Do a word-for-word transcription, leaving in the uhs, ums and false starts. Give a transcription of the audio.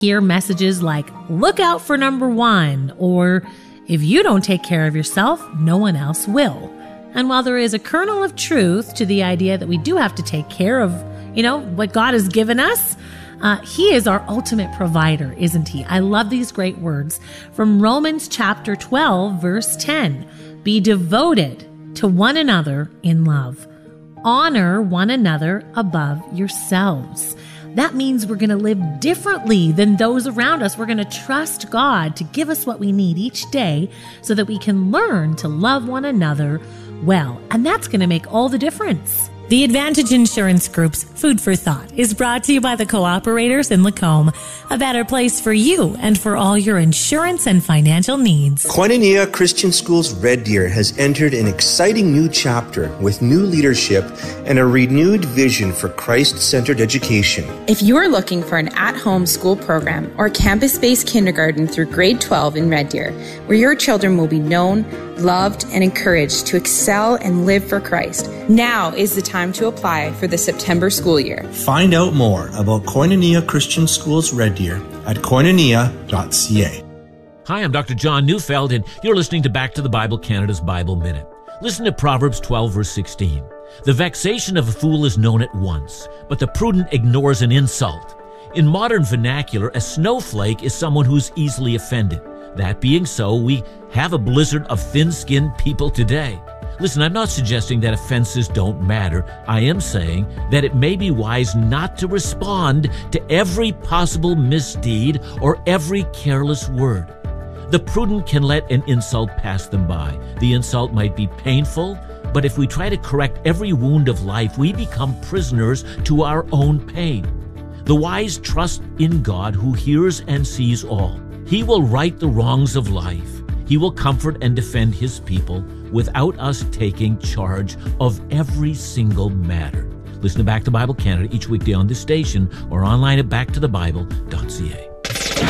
hear messages like, look out for number one, or if you don't take care of yourself, no one else will. And while there is a kernel of truth to the idea that we do have to take care of, you know, what God has given us, uh, He is our ultimate provider, isn't He? I love these great words from Romans chapter twelve, verse ten. Be devoted to one another in love. Honor one another above yourselves. That means we're going to live differently than those around us. We're going to trust God to give us what we need each day so that we can learn to love one another well. And that's going to make all the difference. The Advantage Insurance Group's Food for Thought is brought to you by the Cooperators in Lacombe, a better place for you and for all your insurance and financial needs. Koinonia Christian Schools Red Deer has entered an exciting new chapter with new leadership and a renewed vision for Christ-centered education. If you are looking for an at-home school program or campus-based kindergarten through grade twelve in Red Deer, where your children will be known, loved, and encouraged to excel and live for Christ, now is the time to apply for the September school year. Find out more about Koinonia Christian Schools Red Deer at koinonia dot c a. Hi, I'm Doctor John Neufeld, and you're listening to Back to the Bible, Canada's Bible Minute. Listen to Proverbs twelve, verse sixteen. The vexation of a fool is known at once, but the prudent ignores an insult. In modern vernacular, a snowflake is someone who's easily offended. That being so, we have a blizzard of thin-skinned people today. Listen, I'm not suggesting that offenses don't matter. I am saying that it may be wise not to respond to every possible misdeed or every careless word. The prudent can let an insult pass them by. The insult might be painful, but if we try to correct every wound of life, we become prisoners to our own pain. The wise trust in God who hears and sees all. He will right the wrongs of life. He will comfort and defend His people without us taking charge of every single matter. Listen to Back to Bible Canada each weekday on this station or online at back to the bible dot c a.